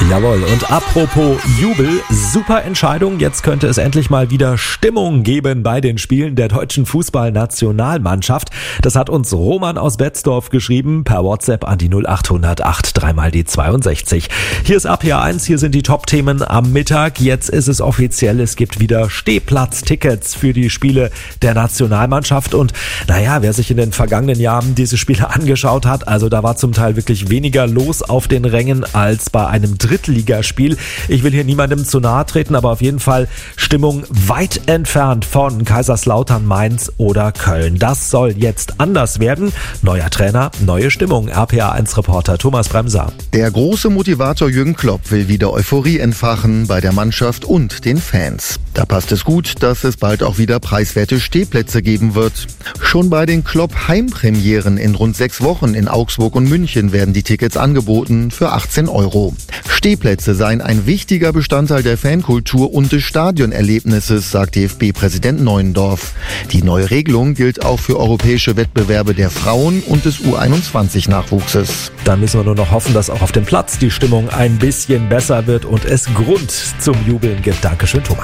Jawohl, und apropos Jubel, super Entscheidung. Jetzt könnte es endlich mal wieder Stimmung geben bei den Spielen der deutschen Fußballnationalmannschaft. Das hat uns Roman aus Betzdorf geschrieben, per WhatsApp an die 0808 3 die 62. Hier ist RPA 1, hier sind die Top-Themen am Mittag. Jetzt ist es offiziell, es gibt wieder Stehplatztickets für die Spiele der Nationalmannschaft. Und naja, wer sich in den vergangenen Jahren diese Spiele angeschaut hat, also da war zum Teil wirklich weniger los auf den Rängen als bei einem Drittligaspiel. Ich will hier niemandem zu nahe treten, aber auf jeden Fall Stimmung weit entfernt von Kaiserslautern, Mainz oder Köln. Das soll jetzt anders werden. Neuer Trainer, neue Stimmung. RPA1-Reporter Thomas Bremser. Der große Motivator Jürgen Klopp will wieder Euphorie entfachen bei der Mannschaft und den Fans. Da passt es gut, dass es bald auch wieder preiswerte Stehplätze geben wird. Schon bei den Klopp-Heimpremieren in rund 6 Wochen in Augsburg und München werden die Tickets angeboten für 18 €. Stehplätze seien ein wichtiger Bestandteil der Fankultur und des Stadionerlebnisses, sagt DFB-Präsident Neuendorf. Die neue Regelung gilt auch für europäische Wettbewerbe der Frauen und des U21-Nachwuchses. Dann müssen wir nur noch hoffen, dass auch auf dem Platz die Stimmung ein bisschen besser wird und es Grund zum Jubeln gibt. Dankeschön, Thomas.